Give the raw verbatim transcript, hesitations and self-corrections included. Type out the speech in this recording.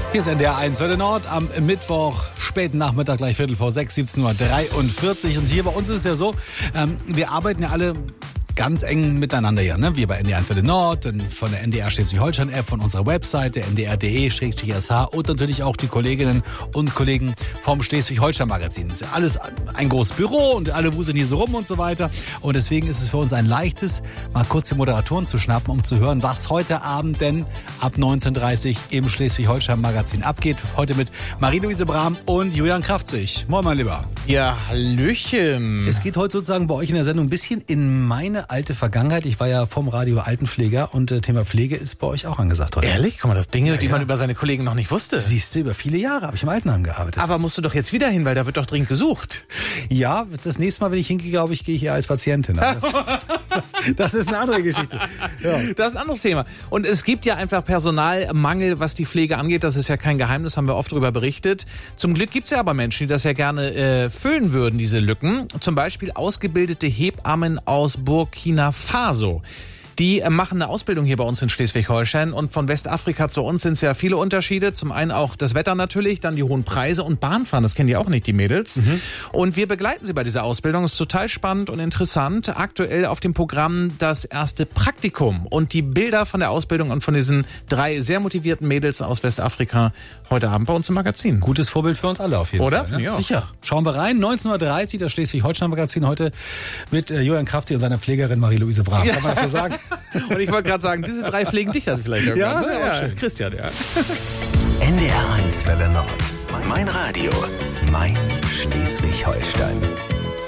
Hier ist N D R eins Welle Nord am Mittwoch, späten Nachmittag, gleich Viertel vor sechs, siebzehn Uhr dreiundvierzig. Und hier bei uns ist es ja so, ähm, wir arbeiten ja alle ganz eng miteinander hier, ne? Wir bei N D R eins Welle Nord, von der N D R Schleswig-Holstein-App, von unserer Webseite n d r punkt d e slash s h und natürlich auch die Kolleginnen und Kollegen vom Schleswig-Holstein-Magazin. Das ist ja alles ein großes Büro und alle wuseln hier so rum und so weiter. Und deswegen ist es für uns ein leichtes, mal kurz die Moderatoren zu schnappen, um zu hören, was heute Abend denn ab neunzehn Uhr dreißig im Schleswig-Holstein-Magazin abgeht. Heute mit Marie-Louise Brahm und Julian Kraftzig. Moin, mein Lieber. Ja, Hallöchen. Es geht heute sozusagen bei euch in der Sendung ein bisschen in meine alte Vergangenheit. Ich war ja vom Radio Altenpfleger und äh, Thema Pflege ist bei euch auch angesagt heute. Ehrlich? Guck mal, das Dinge, Ja, die ja. man über seine Kollegen noch nicht wusste. Siehst du, über viele Jahre habe ich im Altenheim gearbeitet. Aber musst du doch jetzt wieder hin, weil da wird doch dringend gesucht. Ja, das nächste Mal, wenn ich hingehe, glaube ich, gehe ich eher als Patientin. Das, das, das ist eine andere Geschichte. Ja. Das ist ein anderes Thema. Und es gibt ja einfach Personalmangel, was die Pflege angeht. Das ist ja kein Geheimnis, haben wir oft darüber berichtet. Zum Glück gibt es ja aber Menschen, die das ja gerne äh, füllen würden, diese Lücken. Zum Beispiel ausgebildete Hebammen aus Burkina Faso. Die machen eine Ausbildung hier bei uns in Schleswig-Holstein und von Westafrika zu uns sind es ja viele Unterschiede. Zum einen auch das Wetter natürlich, dann die hohen Preise und Bahnfahren, das kennen die auch nicht, die Mädels. Mhm. Und wir begleiten sie bei dieser Ausbildung, das ist total spannend und interessant. Aktuell auf dem Programm das erste Praktikum und die Bilder von der Ausbildung und von diesen drei sehr motivierten Mädels aus Westafrika heute Abend bei uns im Magazin. Gutes Vorbild für uns alle auf jeden Oder? Fall. Ne? Ja. Sicher. Schauen wir rein. neunzehn Uhr dreißig, das Schleswig-Holstein-Magazin heute mit äh, Julian Kraftzig und seiner Pflegerin Marie-Louise Brahm. Ja. Kann man das so sagen? Und ich wollte gerade sagen, diese drei pflegen dich dann vielleicht irgendwann. Ja, ne? ja, schön. Christian, ja. N D R eins Welle Nord. Mein Radio. Mein Schleswig-Holstein.